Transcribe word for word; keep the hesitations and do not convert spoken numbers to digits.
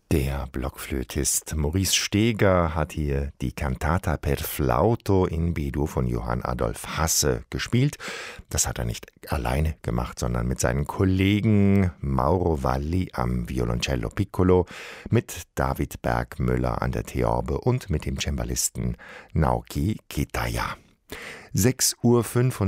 Der Blockflötist Maurice Steger hat hier die Cantata per Flauto in B-Dur von Johann Adolf Hasse gespielt. Das hat er nicht alleine gemacht, sondern mit seinen Kollegen Mauro Valli am Violoncello Piccolo, mit David Bergmüller an der Theorbe und mit dem Cembalisten Naoki Kitaya. sechs Uhr fünfundzwanzig